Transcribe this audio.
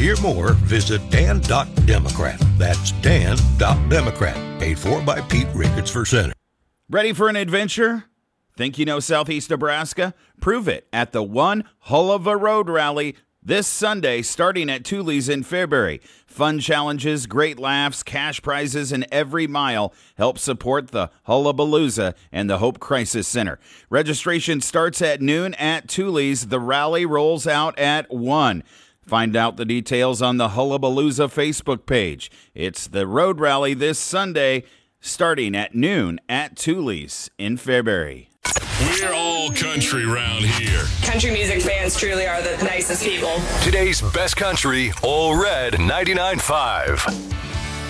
hear more, visit Dan.Democrat. That's Dan.Democrat. Paid for by Pete Ricketts for Senate. Ready for an adventure? Think you know Southeast Nebraska? Prove it at the One Hull of a Road Rally this Sunday, starting at Thule's in Fairbury. Fun challenges, great laughs, cash prizes, and every mile help support the Hullabalooza and the Hope Crisis Center. Registration starts at noon at Thule's. The rally rolls out at 1. Find out the details on the Hullabalooza Facebook page. It's the road rally this Sunday, starting at noon at Thule's in Fairbury. We're all country round here. Country music fans truly are the nicest people. Today's best country, All Red 99.5.